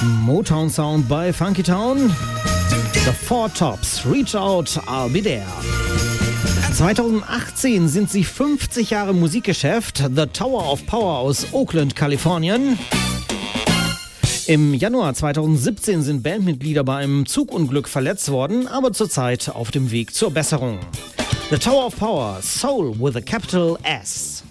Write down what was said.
Motown Sound bei Funky Town. The Four Tops, Reach Out, I'll Be There. 2018 sind sie 50 Jahre Musikgeschäft. The Tower of Power aus Oakland, Kalifornien. Im Januar 2017 sind Bandmitglieder bei einem Zugunglück verletzt worden, aber zurzeit auf dem Weg zur Besserung. The Tower of Power, Soul with a capital S.